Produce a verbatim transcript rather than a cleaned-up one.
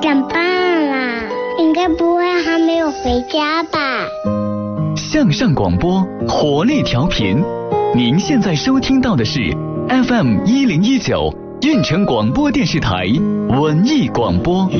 长大啦，应该不会还没有回家吧？ 向上广播，活力调频。您现在收听到的是 F M 一零一九运城广播电视台文艺广播。